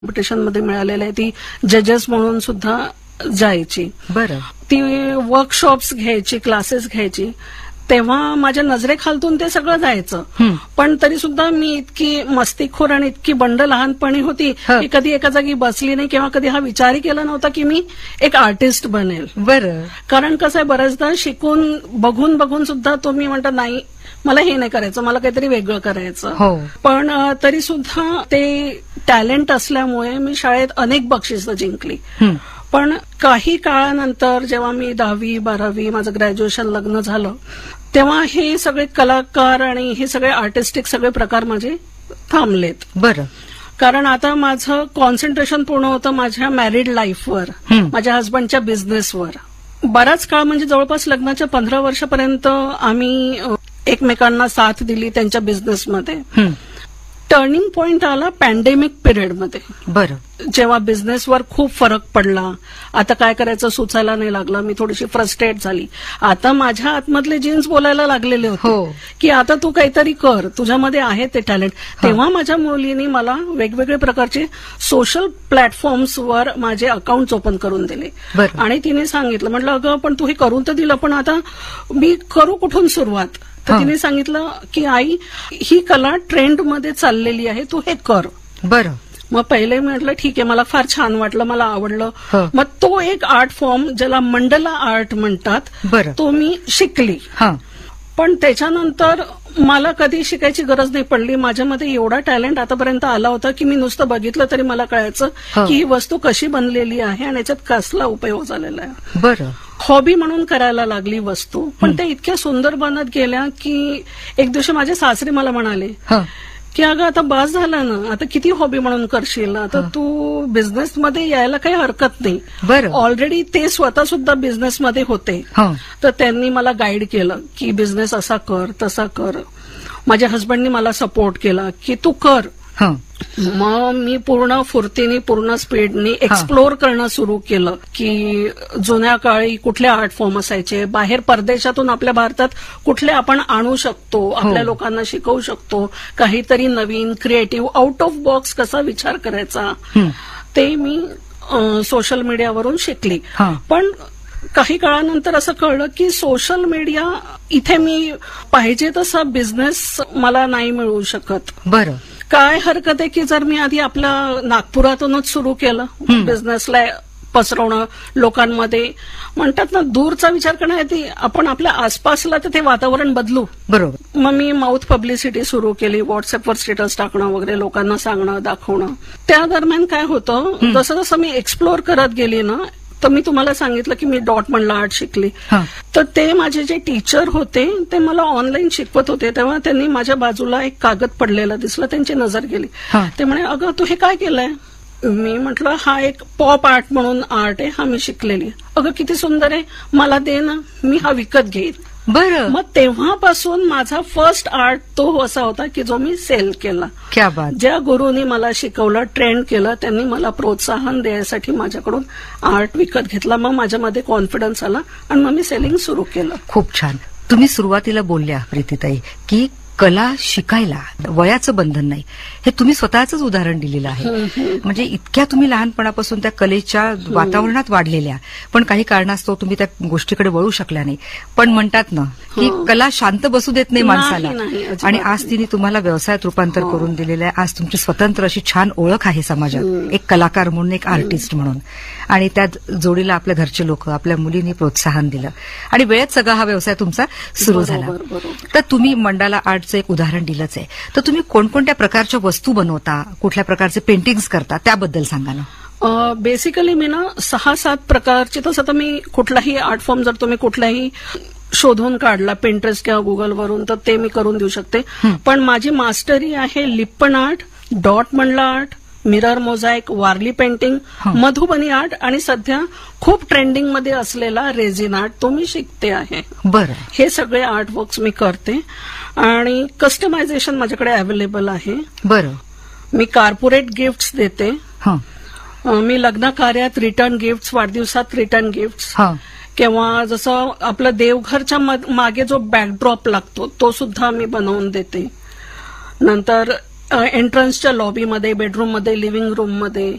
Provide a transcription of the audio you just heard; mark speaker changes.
Speaker 1: Competition मध्ये मिळालेलं आहे. ती जजेस म्हणून सुद्धा जायची.
Speaker 2: बरं.
Speaker 1: ती वर्कशॉप्स घ्यायची, क्लासेस घ्यायची. तेव्हा माझ्या नजरेखालतून ते सगळं जायचं. पण तरी सुद्धा मी इतकी मस्तीखोर आणि इतकी बंड लहानपणी होती की कधी एका जागी बसली नाही किंवा कधी हा विचारही केला नव्हता की मी एक आर्टिस्ट बनेल.
Speaker 2: बरं.
Speaker 1: कारण कसं आहे, बऱ्याचदा शिकून बघून बघून सुद्धा तुम्ही म्हणता नाही मला हे नाही करायचं, मला काहीतरी वेगळं करायचं.
Speaker 2: हो.
Speaker 1: पण तरी सुद्धा ते टॅलेंट असल्यामुळे मी शाळेत अनेक बक्षिसं जिंकली. पण काही काळानंतर जेव्हा मी 10वी 12वी माझं ग्रॅज्युएशन लग्न झालं तेव्हा हे सगळे कलाकार आणि हे सगळे आर्टिस्टिक सगळे प्रकार माझे थांबलेत.
Speaker 2: बरं.
Speaker 1: कारण आता माझं कॉन्सन्ट्रेशन पूर्ण होतं माझ्या मॅरिड लाईफवर, माझ्या हस्बंडच्या बिझनेसवर. बराच काळ म्हणजे जवळपास लग्नाच्या 15 वर्षापर्यंत आम्ही एकमेकांना साथ दिली त्यांच्या बिझनेसमध्ये. टर्निंग पॉइंट आला पॅन्डेमिक पिरियडमध्ये.
Speaker 2: बरं.
Speaker 1: जेव्हा बिझनेसवर खूप फरक पडला, आता काय करायचं सुचायला नाही लागलं, मी थोडीशी फ्रस्ट्रेट झाली. आता माझ्या आतमधले जीन्स बोलायला लागलेले होते की आता तू काहीतरी कर, तुझ्यामध्ये आहे ते टॅलेंट. तेव्हा माझ्या मुलीने मला वेगवेगळे प्रकारचे सोशल प्लॅटफॉर्म्सवर माझे अकाउंट्स ओपन करून दिले. आणि तिने सांगितलं, म्हटलं अगं पण तू हे करून तर दिलं, पण आता मी करू कुठून सुरुवात. तर तिने सांगितलं की आई ही कला ट्रेंडमध्ये चाललेली आहे, तू हे कर.
Speaker 2: बरं.
Speaker 1: मग पहिले म्हटलं ठीक आहे, मला फार छान वाटलं, मला आवडलं. मग तो एक आर्ट फॉर्म ज्याला मंडला आर्ट म्हणतात तो मी शिकली. पण त्याच्यानंतर मला कधी शिकायची गरज नाही पडली. माझ्यामध्ये एवढा टॅलेंट आतापर्यंत आला होता की मी नुसतं बघितलं तरी मला कळायचं की ही वस्तू कशी बनलेली आहे आणि याच्यात कसला उपयोग झालेला आहे.
Speaker 2: बरं.
Speaker 1: हॉबी म्हणून करायला लागली वस्तू, पण त्या इतक्या सुंदर बनत गेल्या की एक दिवशी माझे सासरे मला म्हणाले की अगं आता बस झालं ना, आता किती हॉबी म्हणून करशील, आता तू बिझनेसमध्ये यायला काही हरकत नाही. ऑलरेडी ते स्वतः सुद्धा बिझनेसमध्ये होते. तर त्यांनी मला गाईड केलं की बिझनेस असा कर तसा कर. माझ्या हस्बंडनी मला सपोर्ट केला की तू कर. मग मी पूर्ण फुर्तीने पूर्ण स्पीडने एक्सप्लोर करणं सुरू केलं की जुन्या काळी कुठले आर्ट फॉर्म असायचे, बाहेर परदेशातून आपल्या भारतात कुठले आपण आणू शकतो, आपल्या लोकांना शिकवू शकतो, काहीतरी नवीन क्रिएटिव्ह आउट ऑफ बॉक्स कसा विचार करायचा ते मी सोशल मीडियावरून शिकली. पण काही काळानंतर असं कळलं की सोशल मीडिया इथे मी पाहिजे तसा बिझनेस मला नाही मिळू शकत.
Speaker 2: बरं.
Speaker 1: काय हरकत आहे की जर मी आधी आपल्या नागपुरातूनच सुरू केलं बिझनेसला पसरवणं लोकांमध्ये. म्हणतात ना दूरचा विचार करण्याआधी आपण आपल्या आसपासला तर ते वातावरण बदलू.
Speaker 2: बरोबर.
Speaker 1: मग मी माउथ पब्लिसिटी सुरू केली, व्हॉट्सअपवर स्टेटस टाकणं वगैरे, लोकांना सांगणं दाखवणं. त्या दरम्यान काय होतं, जसं जसं मी एक्सप्लोर करत गेली ना, तर मी तुम्हाला सांगितलं की मी डॉट मंडला आर्ट शिकली. तर ते माझे जे टीचर होते ते मला ऑनलाईन शिकवत होते. तेव्हा त्यांनी माझ्या बाजूला एक कागद पडलेला दिसला, त्यांची नजर गेली. ते म्हणे अगं तू हे काय केलंय. मी म्हटलं हा एक पॉप आर्ट म्हणून आर्ट आहे, हा मी शिकलेली. अगं किती सुंदर आहे, मला दे ना, मी हा विकत घेईन.
Speaker 2: बरं.
Speaker 1: मग तेव्हापासून माझा फर्स्ट आर्ट तो असा होता की जो मी सेल केला.
Speaker 2: क्या बात.
Speaker 1: ज्या गुरुनी मला शिकवलं, ट्रेंड केलं, त्यांनी मला प्रोत्साहन द्यायसाठी माझ्याकडून आर्ट विकत घेतला. मग माझ्यामध्ये कॉन्फिडन्स आला आणि मग मी सेलिंग सुरू केलं.
Speaker 2: खूप छान. तुम्ही सुरुवातीला बोलल्या प्रीतीताई की कला शिकायला वयाचं बंधन नाही, हे तुम्ही स्वतःच उदाहरण दिलेलं आहे. म्हणजे इतक्या तुम्ही लहानपणापासून त्या कलेच्या वातावरणात वाढलेल्या, पण काही कारणास्तव तुम्ही त्या गोष्टीकडे वळू शकल्या नाही. पण म्हणतात ना की कला शांत बसू देत नाही माणसाला, आणि आज तिने तुम्हाला व्यवसायात रूपांतर करून दिलेलं आहे. आज तुमची स्वतंत्र अशी छान ओळख आहे समाजात, एक कलाकार म्हणून, एक आर्टिस्ट म्हणून. आणि त्या जोडीला आपल्या घरचे लोक, आपल्या मुलींनी प्रोत्साहन दिलं आणि वेळेत सगळा हा व्यवसाय तुमचा सुरू झाला. तर तुम्ही मंडाला आर्टचं एक उदाहरण दिलंच आहे. तर तुम्ही कोणकोणत्या प्रकारच्या वस्तू बनवता, कुठल्या प्रकारचे पेंटिंग्स करता, त्याबद्दल सांगा ना.
Speaker 1: बेसिकली मी ना 6-7 प्रकारचे, तसं तर मी कुठलाही आर्ट फॉर्म जर तुम्ही कुठलाही शोधून काढला पिंटरेस्ट किंवा गुगलवरून तर ते मी करून देऊ शकते. पण माझी मास्टरी आहे लिप्पन आर्ट, डॉट मंडला art, mirror mosaic, Warli painting, Madhubani art आणि सध्या खूप ट्रेंडिंग मध्ये असलेला रेझिन आर्ट तो मी शिकते आहे.
Speaker 2: बरं.
Speaker 1: हे सगळे आर्ट वर्क्स मी करते आणि कस्टमायझेशन माझ्याकडे अवेलेबल आहे.
Speaker 2: बरं.
Speaker 1: मी कॉर्पोरेट गिफ्ट्स देते. मी लग्न कार्यात रिटर्न गिफ्ट्स, वाढदिवसात रिटर्न गिफ्ट्स, किंवा जसं आपलं देवघरच्या मागे जो बॅकड्रॉप लागतो तो सुद्धा मी बनवून देते. नंतर एंट्रन्सच्या लॉबीमध्ये, बेडरूममध्ये, लिव्हिंग रूममध्ये